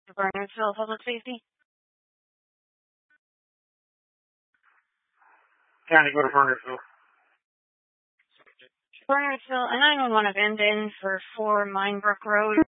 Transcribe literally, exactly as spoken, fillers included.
Bernardsville Public Safety. County, go to Bernardsville. Bernardsville, a nine one one event in for four Minebrook Road.